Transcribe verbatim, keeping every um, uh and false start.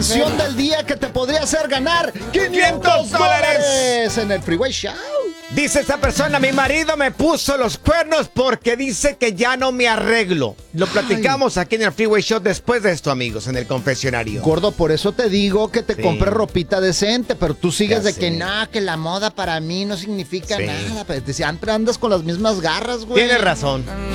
canción del día que te podría hacer ganar quinientos dólares en el Freeway Show. Dice esta persona, mi marido me puso los cuernos porque dice que ya no me arreglo. Lo platicamos Ay. aquí en el Freeway Show después de esto, amigos, en el confesionario. Gordo, por eso te digo que te sí. compres ropita decente, pero tú sigues ya de sé. que nada, que la moda para mí no significa sí. nada. Siempre andas con las mismas garras, güey. Tienes razón.